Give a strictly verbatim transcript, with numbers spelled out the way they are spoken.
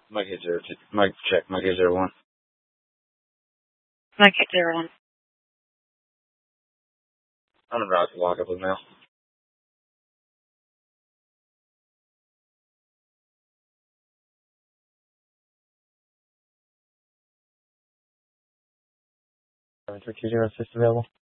Mike eight zero two. Mike check. Mike eight zero one. Mike eight zero one. I'm en route to lock up with mail. seven three two zero, assist available.